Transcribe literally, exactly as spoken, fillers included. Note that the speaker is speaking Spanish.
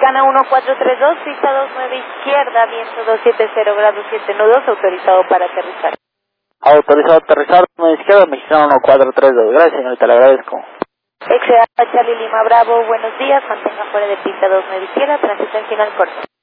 Mexicana uno cuatro tres dos, pista dos nueve izquierda, viento dos siete cero grados siete nudos, autorizado para aterrizar. Autorizado a aterrizar, nueve izquierda, Mexicana uno cuatro tres dos. Gracias, señorita, le agradezco. Excelente, Charlie Lima Bravo, buenos días, mantenga fuera de pista dos nueve izquierda, transición final corto.